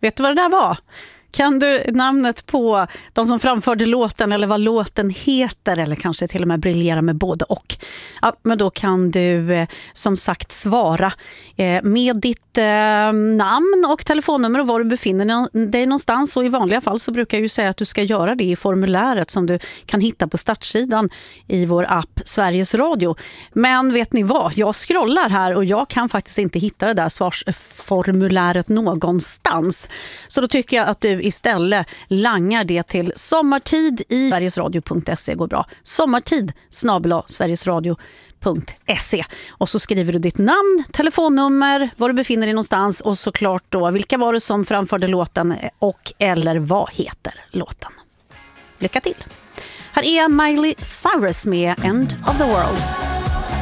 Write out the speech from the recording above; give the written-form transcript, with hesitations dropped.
Vet du vad det där var? Kan du namnet på de som framförde låten eller vad låten heter eller kanske till och med briljera med både och? Ja, men då kan du som sagt svara med ditt namn och telefonnummer och var du befinner dig någonstans. Och i vanliga fall så brukar jag ju säga att du ska göra det i formuläret som du kan hitta på startsidan i vår app Sveriges Radio. Men vet ni vad? Jag scrollar här och jag kan faktiskt inte hitta det där svarsformuläret någonstans. Så då tycker jag att du istället langar det till sommartid i sverigesradio.se går bra. Sommartid@sverigesradio.se och så skriver du ditt namn, telefonnummer, var du befinner dig någonstans och såklart då vilka var det som framförde låten och eller vad heter låten. Lycka till! Här är Miley Cyrus med End of the World.